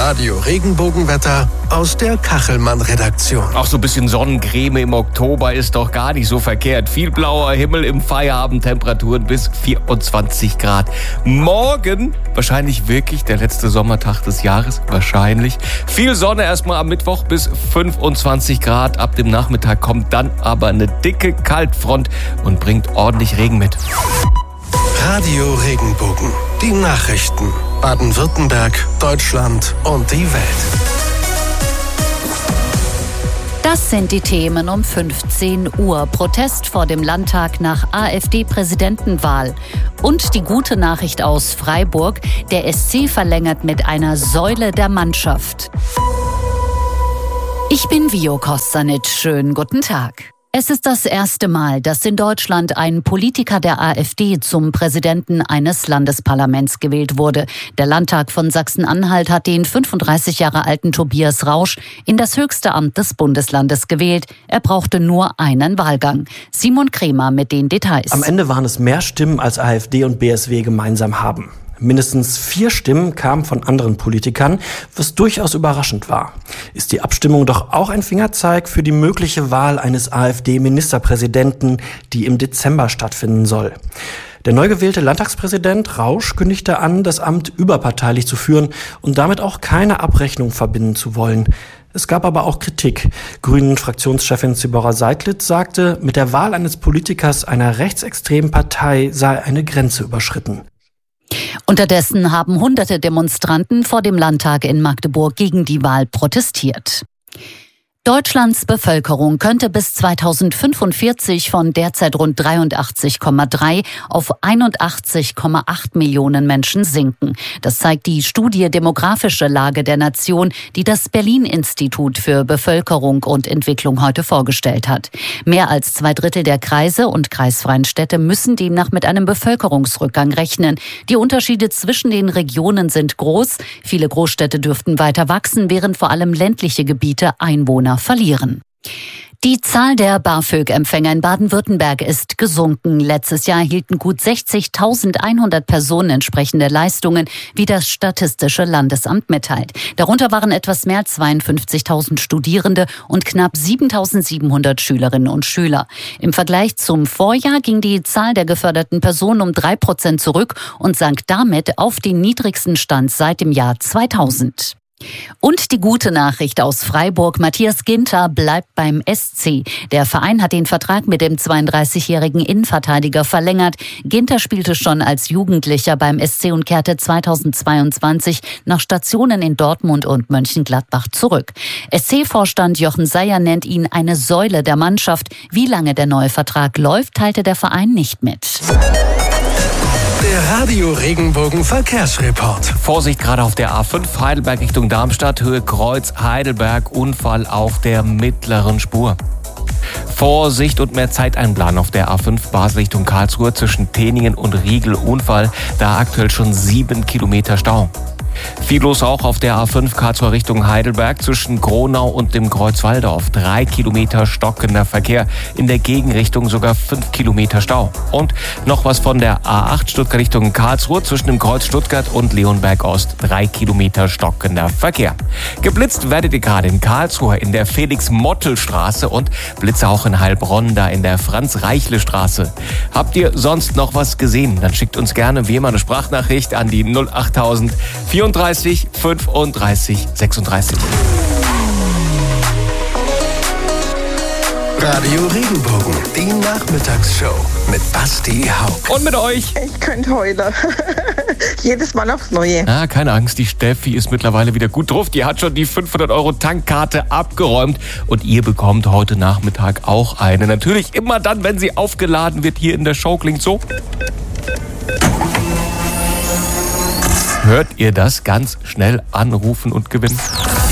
Radio Regenbogenwetter aus der Kachelmann-Redaktion. Auch so ein bisschen Sonnencreme im Oktober ist doch gar nicht so verkehrt. Viel blauer Himmel im Feierabend, Temperaturen bis 24 Grad. Morgen wahrscheinlich wirklich der letzte Sommertag des Jahres. Wahrscheinlich. Viel Sonne erstmal am Mittwoch bis 25 Grad. Ab dem Nachmittag kommt dann aber eine dicke Kaltfront und bringt ordentlich Regen mit. Radio Regenbogen. Die Nachrichten. Baden-Württemberg, Deutschland und die Welt. Das sind die Themen um 15 Uhr. Protest vor dem Landtag nach AfD-Präsidentenwahl. Und die gute Nachricht aus Freiburg. Der SC verlängert mit einer Säule der Mannschaft. Ich bin Vio Kostanic. Schönen guten Tag. Es ist das erste Mal, dass in Deutschland ein Politiker der AfD zum Präsidenten eines Landesparlaments gewählt wurde. Der Landtag von Sachsen-Anhalt hat den 35 Jahre alten Tobias Rausch in das höchste Amt des Bundeslandes gewählt. Er brauchte nur einen Wahlgang. Simon Kremer mit den Details. Am Ende waren es mehr Stimmen, als AfD und BSW gemeinsam haben. Mindestens 4 Stimmen kamen von anderen Politikern, was durchaus überraschend war. Ist die Abstimmung doch auch ein Fingerzeig für die mögliche Wahl eines AfD-Ministerpräsidenten, die im Dezember stattfinden soll. Der neu gewählte Landtagspräsident Rausch kündigte an, das Amt überparteilich zu führen und damit auch keine Abrechnung verbinden zu wollen. Es gab aber auch Kritik. Grünen-Fraktionschefin Zibora Seidlitz sagte, mit der Wahl eines Politikers einer rechtsextremen Partei sei eine Grenze überschritten. Unterdessen haben hunderte Demonstranten vor dem Landtag in Magdeburg gegen die Wahl protestiert. Deutschlands Bevölkerung könnte bis 2045 von derzeit rund 83,3 auf 81,8 Millionen Menschen sinken. Das zeigt die Studie Demografische Lage der Nation, die das Berlin-Institut für Bevölkerung und Entwicklung heute vorgestellt hat. Mehr als 2/3 der Kreise und kreisfreien Städte müssen demnach mit einem Bevölkerungsrückgang rechnen. Die Unterschiede zwischen den Regionen sind groß. Viele Großstädte dürften weiter wachsen, während vor allem ländliche Gebiete Einwohner verlieren. Die Zahl der BAföG-Empfänger in Baden-Württemberg ist gesunken. Letztes Jahr hielten gut 60.100 Personen entsprechende Leistungen, wie das Statistische Landesamt mitteilt. Darunter waren etwas mehr als 52.000 Studierende und knapp 7.700 Schülerinnen und Schüler. Im Vergleich zum Vorjahr ging die Zahl der geförderten Personen um 3% zurück und sank damit auf den niedrigsten Stand seit dem Jahr 2000. Und die gute Nachricht aus Freiburg: Matthias Ginter bleibt beim SC. Der Verein hat den Vertrag mit dem 32-jährigen Innenverteidiger verlängert. Ginter spielte schon als Jugendlicher beim SC und kehrte 2022 nach Stationen in Dortmund und Mönchengladbach zurück. SC-Vorstand Jochen Seyer nennt ihn eine Säule der Mannschaft. Wie lange der neue Vertrag läuft, teilte der Verein nicht mit. Der Radio Regenbogen Verkehrsreport. Vorsicht gerade auf der A5 Heidelberg Richtung Darmstadt, Höhe Kreuz Heidelberg, Unfall auf der mittleren Spur. Vorsicht und mehr Zeiteinplan auf der A5 Basel Richtung Karlsruhe zwischen Teningen und Riegel, Unfall, da aktuell schon 7 Kilometer Stau. Viel los auch auf der A5 Karlsruhe Richtung Heidelberg zwischen Gronau und dem Kreuz Walldorf. 3 Kilometer stockender Verkehr. In der Gegenrichtung sogar 5 Kilometer Stau. Und noch was von der A8 Stuttgart Richtung Karlsruhe zwischen dem Kreuz Stuttgart und Leonberg Ost. 3 Kilometer stockender Verkehr. Geblitzt werdet ihr gerade in Karlsruhe in der Felix-Mottl-Straße und Blitze auch in Heilbronn, da in der Franz-Reichle-Straße. Habt ihr sonst noch was gesehen? Dann schickt uns gerne wie immer eine Sprachnachricht an die 08000 34 35 36. Radio Regenbogen, die Nachmittagsshow mit Basti Haupt. Und mit euch. Ich könnte heulen. Jedes Mal aufs Neue. Na, keine Angst, die Steffi ist mittlerweile wieder gut drauf. Die hat schon die 500 € Tankkarte abgeräumt. Und ihr bekommt heute Nachmittag auch eine. Natürlich immer dann, wenn sie aufgeladen wird. Hier in der Show klingt so. Hört ihr das? Ganz schnell anrufen und gewinnen.